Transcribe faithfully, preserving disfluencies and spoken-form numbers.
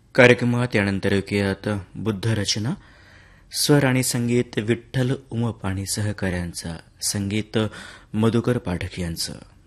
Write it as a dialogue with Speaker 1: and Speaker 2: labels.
Speaker 1: कार्यक्रमात यानंतर ऐकूयात बुद्धरचना, स्वर आणि संगीत विठ्ठल उमप आणि सहकाऱ्यांचा, संगीत मधुकर पाठक यांचं.